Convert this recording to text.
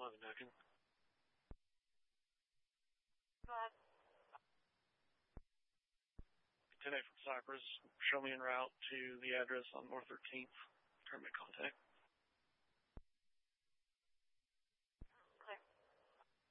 11 Duncan. Go ahead. 10-8 from Cypress. Show me en route to the address on North 13th. Terminate contact.